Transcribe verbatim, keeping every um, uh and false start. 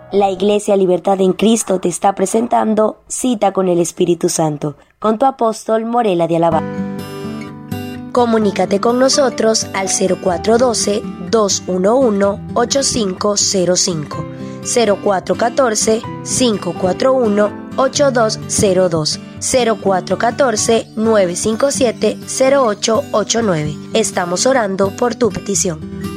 La Iglesia Libertad en Cristo te está presentando Cita con el Espíritu Santo, con tu apóstol Morela de Alabama. Comunícate con nosotros al cero cuatro uno dos, dos uno uno, ocho cinco cero cinco, cero cuatro uno cuatro, cinco cuatro uno, ocho dos cero dos, cero cuatro uno cuatro, nueve cinco siete, cero ocho ocho nueve. Estamos orando por tu petición.